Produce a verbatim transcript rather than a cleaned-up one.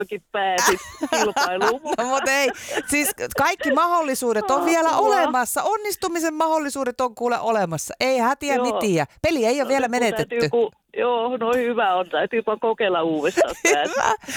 pääsit kilpailuun. No mutta ei, siis kaikki mahdollisuudet on vielä olemassa. Onnistumisen mahdollisuudet on kuule olemassa. Ei hätiä Joo. mitiä. Peli ei ole No, vielä nyt mun menetetty. täytyy, kun, joo, no hyvä on. Täytyypä kokeilla uudestaan. Hyvä.